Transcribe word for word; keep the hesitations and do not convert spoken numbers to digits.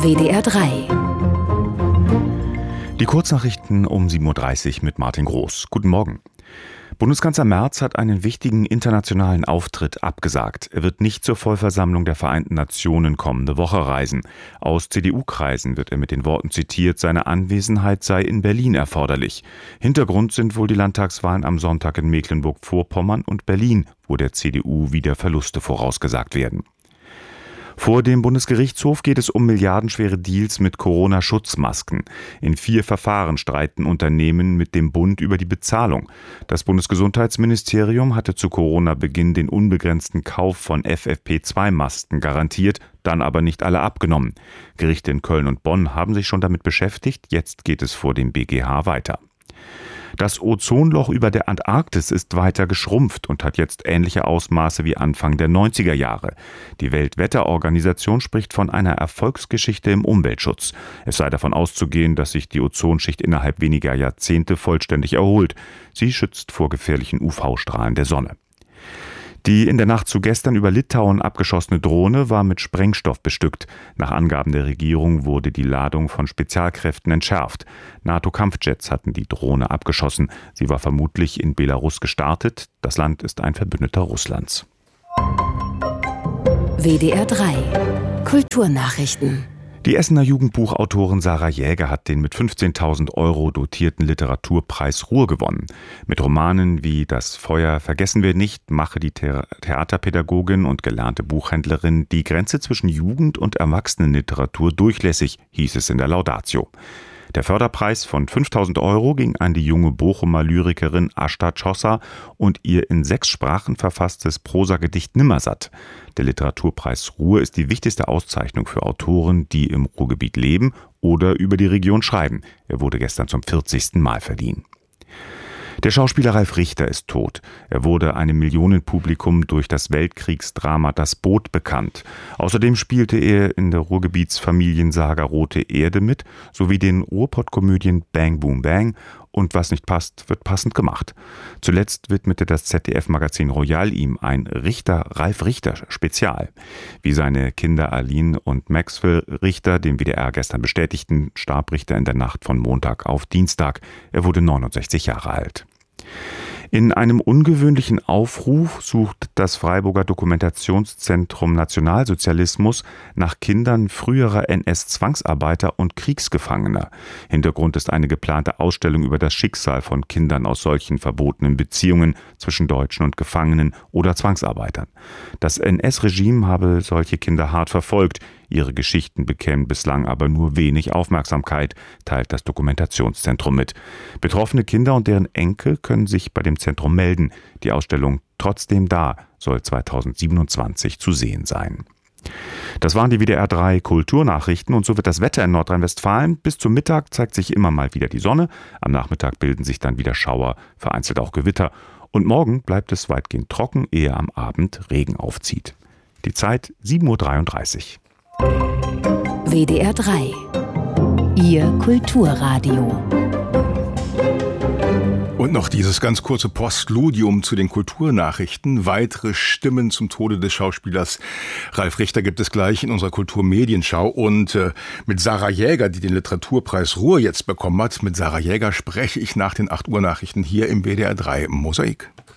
W D R drei. Die Kurznachrichten um sieben Uhr dreißig mit Martin Groß. Guten Morgen. Bundeskanzler Merz hat einen wichtigen internationalen Auftritt abgesagt. Er wird nicht zur Vollversammlung der Vereinten Nationen kommende Woche reisen. Aus C D U-Kreisen wird er mit den Worten zitiert, seine Anwesenheit sei in Berlin erforderlich. Hintergrund sind wohl die Landtagswahlen am Sonntag in Mecklenburg-Vorpommern und Berlin, wo der C D U wieder Verluste vorausgesagt werden. Vor dem Bundesgerichtshof geht es um milliardenschwere Deals mit Corona-Schutzmasken. In vier Verfahren streiten Unternehmen mit dem Bund über die Bezahlung. Das Bundesgesundheitsministerium hatte zu Corona-Beginn den unbegrenzten Kauf von F F P zwei Masken garantiert, dann aber nicht alle abgenommen. Gerichte in Köln und Bonn haben sich schon damit beschäftigt, jetzt geht es vor dem B G H weiter. Das Ozonloch über der Antarktis ist weiter geschrumpft und hat jetzt ähnliche Ausmaße wie Anfang der neunziger Jahre. Die Weltwetterorganisation spricht von einer Erfolgsgeschichte im Umweltschutz. Es sei davon auszugehen, dass sich die Ozonschicht innerhalb weniger Jahrzehnte vollständig erholt. Sie schützt vor gefährlichen U V-Strahlen der Sonne. Die in der Nacht zu gestern über Litauen abgeschossene Drohne war mit Sprengstoff bestückt. Nach Angaben der Regierung wurde die Ladung von Spezialkräften entschärft. NATO-Kampfjets hatten die Drohne abgeschossen. Sie war vermutlich in Belarus gestartet. Das Land ist ein Verbündeter Russlands. W D R drei. Kulturnachrichten. Die Essener Jugendbuchautorin Sarah Jäger hat den mit fünfzehntausend Euro dotierten Literaturpreis Ruhr gewonnen. Mit Romanen wie Das Feuer vergessen wir nicht mache die The- Theaterpädagogin und gelernte Buchhändlerin die Grenze zwischen Jugend- und Erwachsenenliteratur durchlässig, hieß es in der Laudatio. Der Förderpreis von fünftausend Euro ging an die junge Bochumer Lyrikerin Ashta Chossa und ihr in sechs Sprachen verfasstes Prosagedicht Nimmersatt. Der Literaturpreis Ruhr ist die wichtigste Auszeichnung für Autoren, die im Ruhrgebiet leben oder über die Region schreiben. Er wurde gestern zum vierzigsten Mal verliehen. Der Schauspieler Ralf Richter ist tot. Er wurde einem Millionenpublikum durch das Weltkriegsdrama Das Boot bekannt. Außerdem spielte er in der Ruhrgebietsfamiliensaga Rote Erde mit, sowie den Ruhrpott-Komödien Bang Boom Bang und Was nicht passt, wird passend gemacht. Zuletzt widmete das Z D F-Magazin Royal ihm ein Richter Ralf Richter Spezial. Wie seine Kinder Aline und Maxwell Richter dem W D R gestern bestätigten, starb Richter in der Nacht von Montag auf Dienstag. Er wurde neunundsechzig Jahre alt. In einem ungewöhnlichen Aufruf sucht das Freiburger Dokumentationszentrum Nationalsozialismus nach Kindern früherer N S-Zwangsarbeiter und Kriegsgefangener. Hintergrund ist eine geplante Ausstellung über das Schicksal von Kindern aus solchen verbotenen Beziehungen zwischen Deutschen und Gefangenen oder Zwangsarbeitern. Das N S-Regime habe solche Kinder hart verfolgt. Ihre Geschichten bekämen bislang aber nur wenig Aufmerksamkeit, teilt das Dokumentationszentrum mit. Betroffene Kinder und deren Enkel können sich bei dem Zentrum melden. Die Ausstellung Trotzdem da soll zweitausendsiebenundzwanzig zu sehen sein. Das waren die W D R drei Kulturnachrichten und so wird das Wetter in Nordrhein-Westfalen. Bis zum Mittag zeigt sich immer mal wieder die Sonne. Am Nachmittag bilden sich dann wieder Schauer, vereinzelt auch Gewitter. Und morgen bleibt es weitgehend trocken, ehe am Abend Regen aufzieht. Die Zeit sieben Uhr dreiunddreißig. W D R drei. Ihr Kulturradio. Und noch dieses ganz kurze Postludium zu den Kulturnachrichten. Weitere Stimmen zum Tode des Schauspielers Ralf Richter gibt es gleich in unserer Kulturmedienschau. Und äh, mit Sarah Jäger, die den Literaturpreis Ruhr jetzt bekommen hat, mit Sarah Jäger spreche ich nach den acht Uhr Nachrichten hier im W D R drei Mosaik.